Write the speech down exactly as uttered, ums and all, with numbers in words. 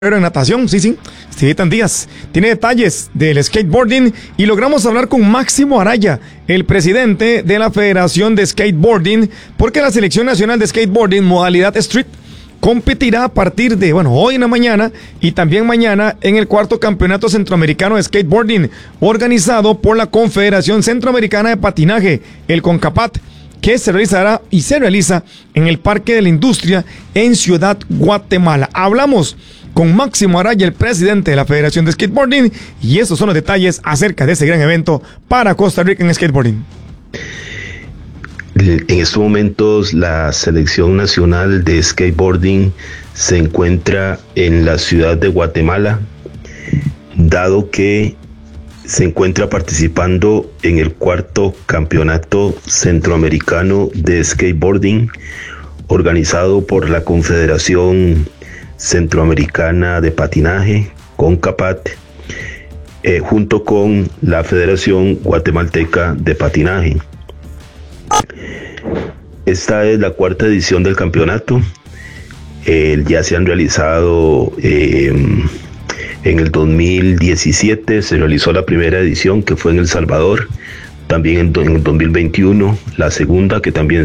Pero en natación, sí, sí, Estevitan Díaz tiene detalles del skateboarding y logramos hablar con Máximo Araya, el presidente de la Federación de Skateboarding, porque la Selección Nacional de Skateboarding modalidad Street competirá a partir de, bueno, hoy en la mañana y también mañana en el cuarto Campeonato Centroamericano de Skateboarding, organizado por la Confederación Centroamericana de Patinaje, el CONCAPAT, que se realizará y se realiza en el Parque de la Industria en Ciudad Guatemala. Hablamos con Máximo Araya, el presidente de la Federación de Skateboarding, y estos son los detalles acerca de este gran evento para Costa Rica en skateboarding. En estos momentos la Selección Nacional de Skateboarding se encuentra en la ciudad de Guatemala, dado que se encuentra participando en el cuarto Campeonato Centroamericano de Skateboarding, organizado por la Confederación Centroamericana de Patinaje, CONCAPAT, eh, junto con la Federación Guatemalteca de Patinaje. Esta es la cuarta edición del campeonato. Eh, ya se han realizado eh, en el dos mil diecisiete, se realizó la primera edición que fue en El Salvador, también en, en el dos mil veintiuno, la segunda que también